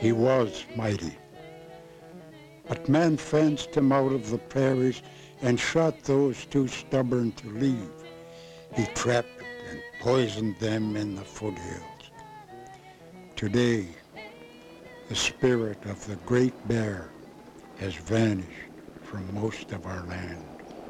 He was mighty. But man fenced him out of the prairies and shot those too stubborn to leave. He trapped and poisoned them in the foothills. Today, the spirit of the Great Bear has vanished from most of our land.